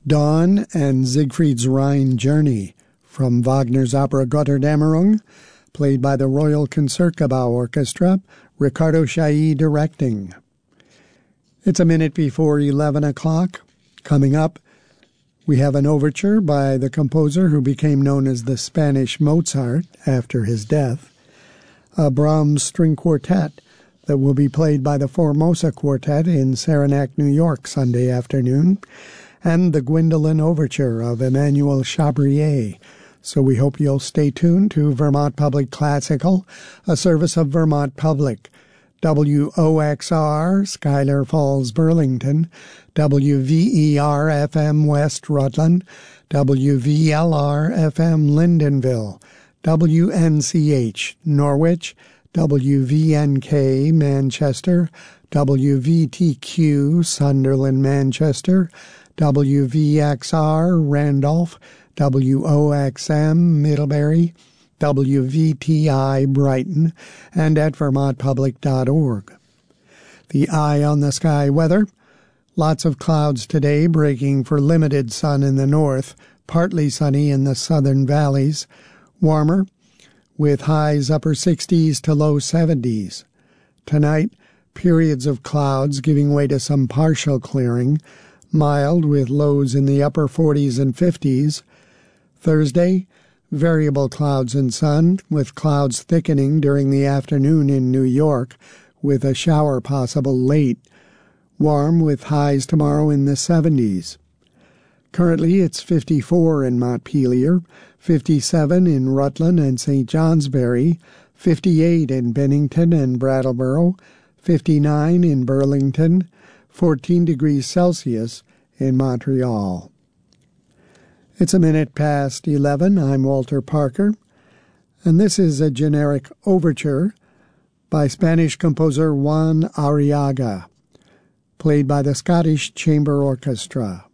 Dawn and Siegfried's Rhine Journey from Wagner's opera Götterdämmerung, played by the Royal Concertgebouw Orchestra, Ricardo Chailly directing. It's a minute before 11 o'clock. Coming up, we have an overture by the composer who became known as the Spanish Mozart after his death, a Brahms string quartet that will be played by the Formosa Quartet in Saranac, New York, Sunday afternoon, and the Gwendolen Overture of Emmanuel Chabrier. So we hope you'll stay tuned to Vermont Public Classical, a service of Vermont Public. WOXR, Schuyler Falls, Burlington, WVER-FM West Rutland, WVLR-FM Lyndonville, WNCH Norwich, WVNK Manchester, WVTQ Sunderland Manchester, WVXR Randolph, WOXM Middlebury, WVTI Brighton, and at vermontpublic.org. The Eye on the Sky weather. Lots of clouds today, breaking for limited sun in the north, partly sunny in the southern valleys. Warmer, with highs upper 60s to low 70s. Tonight, periods of clouds giving way to some partial clearing, mild with lows in the upper 40s and 50s. Thursday, variable clouds and sun, with clouds thickening during the afternoon in New York, with a shower possible late. Warm with highs tomorrow in the 70s. Currently, it's 54 in Montpelier, 57 in Rutland and St. Johnsbury, 58 in Bennington and Brattleboro, 59 in Burlington, 14 degrees Celsius in Montreal. It's a minute past 11. I'm Walter Parker, and this is a generic overture by Spanish composer Juan Arriaga, played by the Scottish Chamber Orchestra.